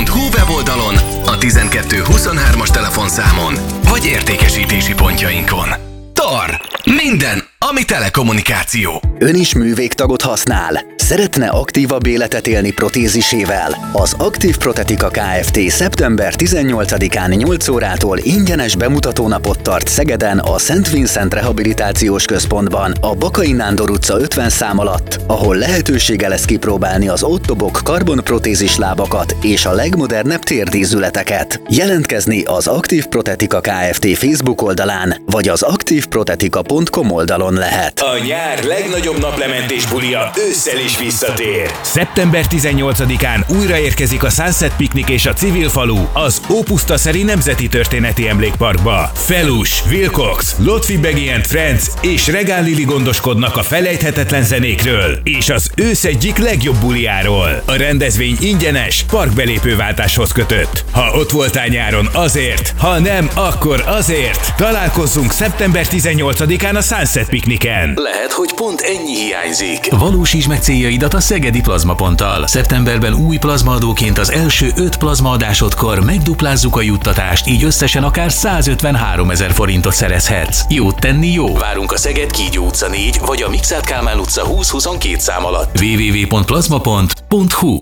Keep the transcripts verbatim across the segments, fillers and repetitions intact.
pont hu weboldalon, a tizenkettő huszonhármas telefonszámon, vagy értékesítési pontjainkon. Tor! Minden, ami telekommunikáció. Ön is művégtagot használ? Szeretne aktívabb életet élni protézisével? Az Aktív Protetika Kft. szeptember tizennyolcadikán nyolc órától ingyenes bemutatónapot tart Szegeden a Szent Vincent Rehabilitációs Központban, a Bakai Nándor utca ötven szám alatt, ahol lehetősége lesz kipróbálni az ottobok karbonprotézis lábakat és a legmodernebb térdízületeket. Jelentkezni az Aktív Protetika Kft. Facebook oldalán, vagy az aktívprotetika pont com oldalon lehet. A nyár legnagyobb naplementés bulia ősszel is visszatér. szeptember tizennyolcadikán újra érkezik a Sunset Picnic és a Civil Falu az Ópusztaszeri Nemzeti Történeti Emlékparkba. Felus, Wilcox, Lotfi Begi and Friends és Regál Lili gondoskodnak a felejthetetlen zenékről és az ősz egyik legjobb buliáról. A rendezvény ingyenes, parkbelépőváltáshoz kötött. Ha ott voltál nyáron, azért, ha nem, akkor azért. Találkozzunk szeptember tizennyolcadikán a Sunset Picnicen. Lehet, hogy pont ennyi hiányzik. Valósíts meg céljaidat a Szegedi Plazmaponttal. Szeptemberben új plazmaadóként az első öt plazmaadásodkor megduplázzuk a juttatást, így összesen akár százötvenháromezer forintot szerezhetsz. Jót tenni jó. Várunk a Szeged Kígyó utca négy vagy a Mikszáth Kálmán utca húsz huszonkettő szám alatt. double-u double-u double-u pont plazma pont hu.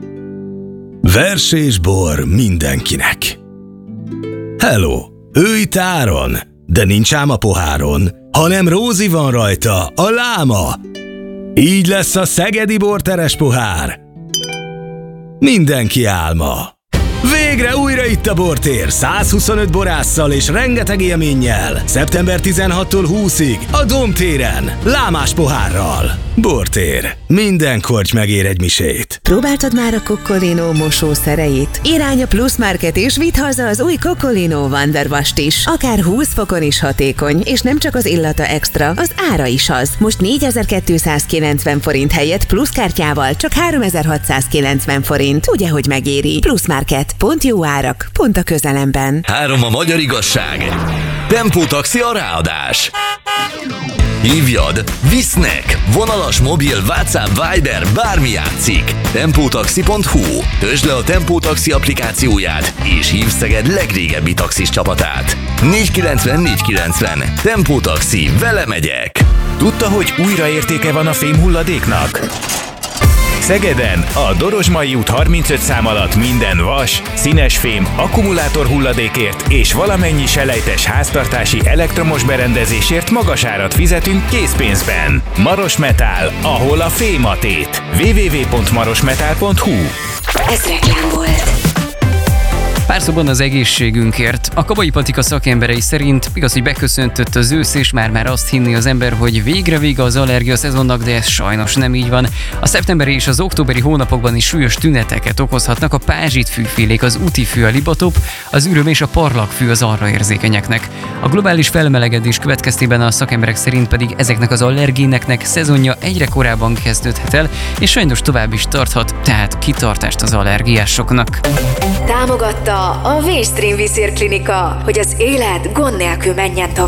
Vers és bor mindenkinek. Hello, ő itt Áron, de nincs ám a poháron, hanem Rózi van rajta, a láma. Így lesz a szegedi borteres pohár. Mindenki álma. Végre újra itt a bortér, százhuszonöt borásszal és rengeteg élménnyel. szeptember tizenhatodikától huszadikáig a Domtéren, lámás pohárral. Bortér, minden korty megér egy misét. Próbáltad már a Coccolino mosószereit? Irány a Plus Market és vidd haza az új Coccolino Wonderwast is. Akár húsz fokon is hatékony, és nem csak az illata extra, az ára is az. Most négyezer-kétszázkilencven forint helyett Plus kártyával csak háromezer-hatszázkilencven forint. Ugye, hogy megéri? Plus Market. Pont jó árak, pont a közelemben. Három a magyar igazság. Tempó Taxi a ráadás. Hívjad, visznek! Vonalas, mobil, WhatsApp, Viber, bármi játszik. tempótaxi pont hu. Töltsd le a Tempó Taxi applikációját, és hívd Szeged legrégebbi taxis csapatát. négy kilencven négy kilencven. Tempó Taxi, vele megyek! Tudta, hogy újraértéke van a fémhulladéknak? Szegeden a Dorozsmai út harmincöt szám alatt minden vas, színes fém, akkumulátor hulladékért és valamennyi selejtes háztartási elektromos berendezésért magas árat fizetünk készpénzben. Maros Metál, ahol a fém a tét. double-u double-u double-u pont marosmetál pont hu. Ez reklám volt. Pár szóban az egészségünkért. A Kabay Patika szakemberei szerint igaz, hogy beköszöntött az ősz, és már-már azt hinni az ember, hogy végre vége az allergia szezonnak, de ez sajnos nem így van. A szeptemberi és az októberi hónapokban is súlyos tüneteket okozhatnak a pázsitfűfélék, az útifű, a libatop, az üröm és a parlagfű az arra érzékenyeknek. A globális felmelegedés következtében a szakemberek szerint pedig ezeknek az allergéneknek szezonja egyre korábban kezdődhet el, és sajnos tovább is tarthat, tehát kitartást az allergiásoknak. Támogatta a Vstream Viszérklinika, hogy az élet gond nélkül menjen tovább.